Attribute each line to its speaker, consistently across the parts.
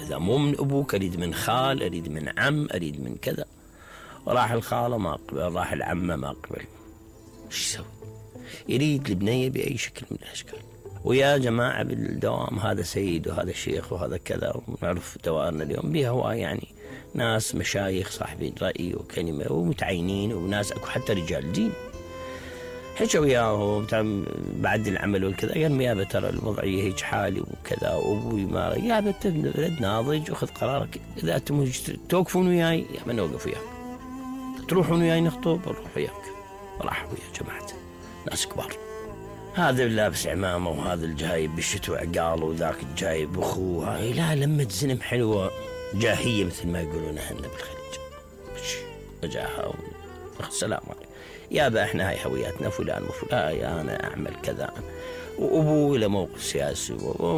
Speaker 1: إذا مو من أبوك أريد من خال، أريد من عم، أريد من كذا. راح الخالة ما قبل، راح العمة ما قبل. شو يسوي؟ يريد البنية بأي شكل من الأشكال. ويا جماعة بالدوام هذا سيد وهذا شيخ وهذا كذا، ونعرف دوائرنا اليوم بها هو يعني ناس مشايخ صاحبين رأي وكلمة ومتعينين وناس أكو حتى رجال دين. حكى وياه بعد العمل والكذا، قال يابا ترى الوضعية هيك حالي وكذا، وابوي ما يابا ولد ناضج وخذ قرارك، اذا انتم توقفون وياي يابا نوقف وياك، تروحون وياي نخطب نروح وياك. راحوا ويا جماعته ناس كبار، هذا لابس عمامه وهذا الجايب بالشتوى عقال وذاك الجايب اخوه. لا لمة زنم حلوه جاهيه مثل ما يقولون اهلنا بالخليج، وجاها السلام عليكم يابا احنا هاي هوياتنا فلان وفلان، انا اعمل كذا، وابوه له موقف سياسي،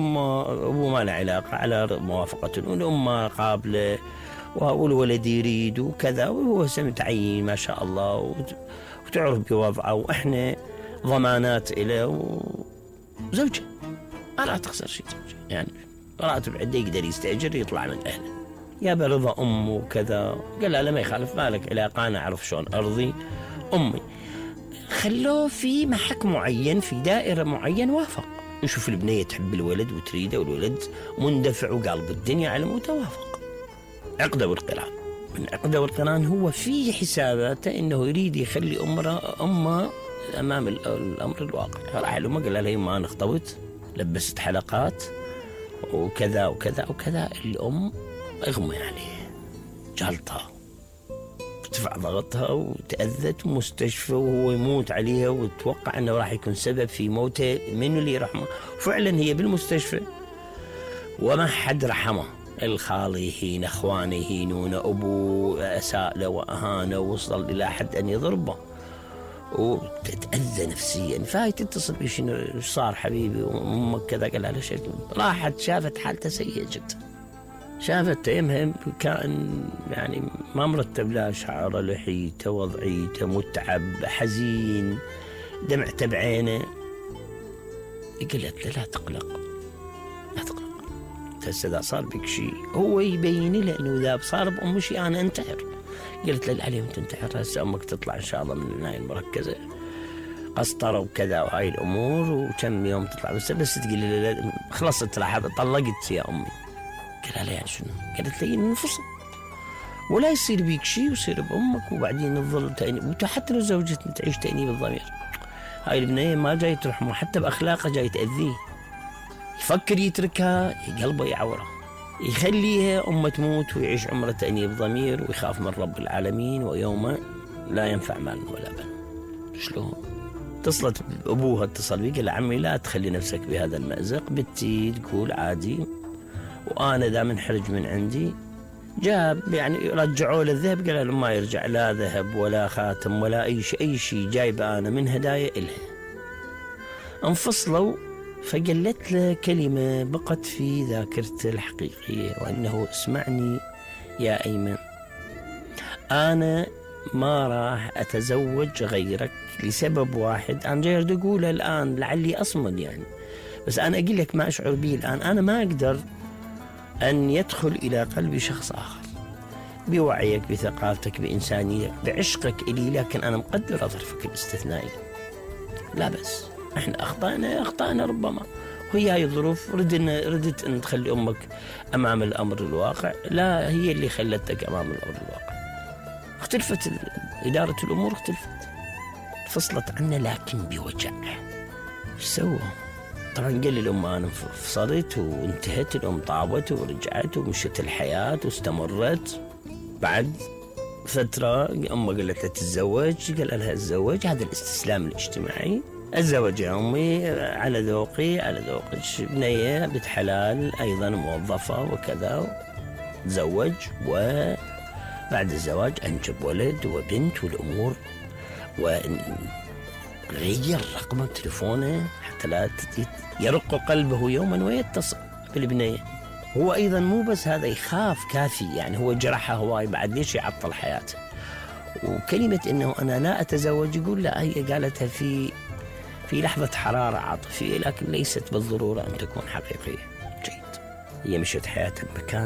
Speaker 1: ابوه ما له علاقه على موافقه، والام قابله، والولد يريد وكذا، وهو متعين ما شاء الله وتعرف بوضعه، واحنا ضمانات له وزوجه ما راح تخسر شيء. زوجه يعني راتب عنده يقدر يستاجر يطلع من اهله، يابا رضا امه وكذا. قال لا ما يخالف، مالك علاقه، انا اعرف شلون ارضي امي. خلوه في محك معين في دائره معين، وافق. نشوف البنيه تحب الولد وتريده، والولد مندفع وقلب الدنيا على متوافق. عقده والقران، من عقده والقران هو في حساباته انه يريد يخلي امه امام الامر الواقع. راح الامه قال لها ما انا اخطبت، لبست حلقات وكذا وكذا وكذا. الام اغمى عليه، جلطها، ارتفع ضغطها وتأذت مستشفى، وهو يموت عليها، وتوقع انه راح يكون سبب في موته. من اللي رحمه؟ فعلا هي بالمستشفى وما حد رحمه. الخال يهين، اخوانه يهينون، ابوه اساء له واهانه، ووصل الى حد ان يضربه وتتأذى نفسيا. فهي تتصل بي شنو صار حبيبي وامك كذا، قال لها شيء. راحت شافت حالته سيئة جدا، شافت يمهم كان يعني ما مرتب لا شعره، لحيته، وضعيته، متعب، حزين، دمعته بعينه. قالت له لا تقلق لا تقلق، إذا صار بك شيء. هو يبين له انه اذا صار بأم شيء انا انتحر. قلت له العليم تنتحر، هسه امك تطلع ان شاء الله من العناية المركزة، قسطرة وكذا وهاي الامور، وكم يوم تطلع بس تقول لي خلصت راح طلقت يا امي. قال لها يعني شنو؟ قالت لي ننفصل ولا يصير بيك شيء ويصير بامك، وبعدين تظل تأنيب، وحتى لو زوجتنا تعيش تأنيب الضمير. هاي البنية ما جاي ترحمه، حتى باخلاقه جاي تأذيه. يفكر يتركها قلبه يعوره، يخليها امه تموت ويعيش عمره تأنيب ضمير، ويخاف من رب العالمين ويوم لا ينفع مال ولا بن. شلون؟ اتصلت بابوها، اتصل بي قال له عمي لا تخلي نفسك بهذا المأزق، بنتي تقول عادي وانا ذا منحرج من عندي. جاب يعني رجعوا له الذهب، قال له ما يرجع لا ذهب ولا خاتم ولا اي شيء جايب انا من هدايا الها. انفصلوا، فقالت له كلمه بقت في ذاكرته الحقيقيه، وانه اسمعني يا ايمن، انا ما راح اتزوج غيرك لسبب واحد انا جاي اقوله الان لعلي اصمد يعني، بس انا اقول لك ما اشعر به الان. انا ما اقدر أن يدخل إلى قلب شخص آخر بوعيك، بثقافتك، بإنسانيتك، بعشقك إلي، لكن أنا مقدر ظرفك الاستثنائي. لا بس إحنا أخطأنا ربما، وهي هاي الظروف. ردت أن تخلي أمك أمام الأمر الواقع، لا هي اللي خلتك أمام الأمر الواقع. اختلفت إدارة الأمور، فصلت عنا لكن بوجع. ايش سووا؟ طبعا قال لي الأم أنا انفصلت وانتهت، الأم طابت ورجعت ومشت الحياة واستمرت. بعد فترة أمه قالت له تتزوج، قال لها اتزوج، هذا الاستسلام الاجتماعي. اتزوج يا أمي على ذوقي على ذوقك، بنية بنت حلال أيضا موظفة وكذا. تزوج، وبعد الزواج أنجب ولد وبنت والأمور، غير رقم تليفونه حتى لا يرق قلبه يوما ويتصل بالبنية. هو أيضا مو بس هذا، يخاف كافي يعني، هو جرحه هواي، بعد ليش يعطل حياته؟ وكلمة إنه أنا لا أتزوج، يقول لا، هي قالتها في لحظة حرارة عاطفية، لكن ليست بالضرورة أن تكون حقيقية. جيد، هي مشت حياتها بمكان